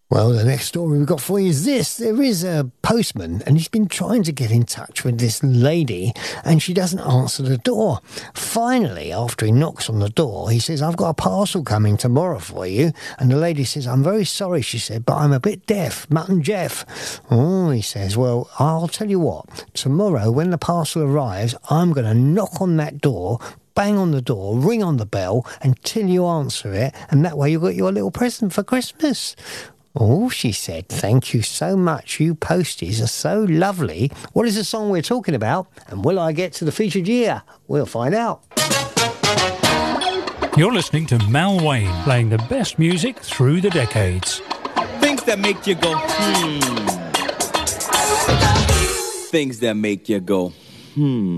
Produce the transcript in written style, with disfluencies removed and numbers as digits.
Well, the next story we've got for you is this. There is a postman and he's been trying to get in touch with this lady and she doesn't answer the door. Finally, after he knocks on the door, he says, I've got a parcel coming tomorrow for you. And the lady says, I'm very sorry, she said, but I'm a bit deaf, Mutton Jeff. Oh, he says, well, I'll tell you what, tomorrow when the parcel arrives, I'm going to knock on that door, bang on the door, ring on the bell until you answer it, and that way you've got your little present for Christmas. Oh, she said, thank you so much. You posties are so lovely. What is the song we're talking about? And will I get to the featured year? We'll find out. You're listening to Mal Wayne, playing the best music through the decades. Things that make you go, Things that make you go,